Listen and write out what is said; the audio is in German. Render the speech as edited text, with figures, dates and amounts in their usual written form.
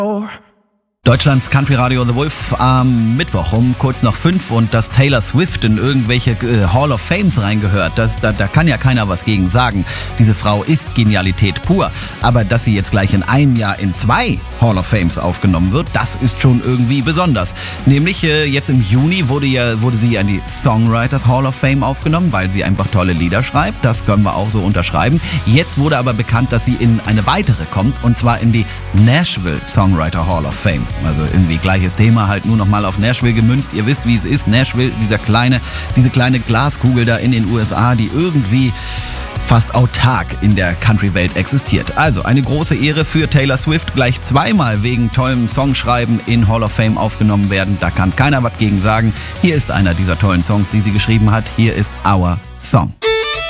Deutschlands Country Radio The Wolf am Mittwoch um kurz nach 5 und dass Taylor Swift in irgendwelche Hall of Fames reingehört, da kann ja keiner was gegen sagen. Diese Frau ist Genialität pur. Aber dass sie jetzt gleich in einem Jahr in 2 Hall of Fames aufgenommen wird, das ist schon irgendwie besonders. Nämlich jetzt im Juni wurde sie in die Songwriters Hall of Fame aufgenommen, weil sie einfach tolle Lieder schreibt. Das können wir auch so unterschreiben. Jetzt wurde aber bekannt, dass sie in eine weitere kommt, und zwar in die Nashville Songwriter Hall of Fame. Also irgendwie gleiches Thema, halt nur nochmal auf Nashville gemünzt. Ihr wisst, wie es ist. Nashville, diese kleine Glaskugel da in den USA, die irgendwie fast autark in der Country-Welt existiert. Also eine große Ehre für Taylor Swift. Gleich 2-mal wegen tollem Songschreiben in Hall of Fame aufgenommen werden. Da kann keiner was gegen sagen. Hier ist einer dieser tollen Songs, die sie geschrieben hat. Hier ist Our Song.